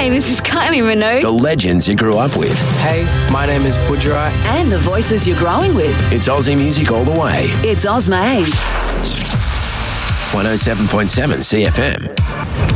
Hi, this is Kylie Minogue. The legends you grew up with. Hey, my name is Budgerai. And the voices you're growing with. It's Aussie music all the way. It's Ozma. 107.7 CFM.